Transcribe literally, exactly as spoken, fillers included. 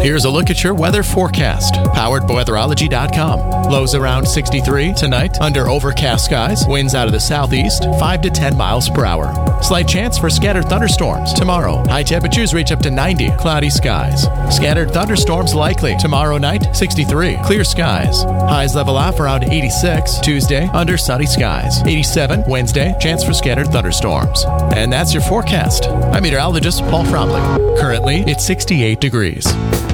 Here's a look at your weather forecast, powered by weatherology dot com. Lows around sixty-three tonight, under overcast skies, winds out of the southeast, five to ten miles per hour. Slight chance for scattered thunderstorms tomorrow. High temperatures reach up to ninety, cloudy skies. Scattered thunderstorms likely tomorrow night, sixty-three, clear skies. Highs level off around eighty-six, Tuesday, under sunny skies. eighty-seven, Wednesday, chance for scattered thunderstorms. And that's your forecast. I'm meteorologist Paul Fromlich. Currently, it's sixty-eight degrees.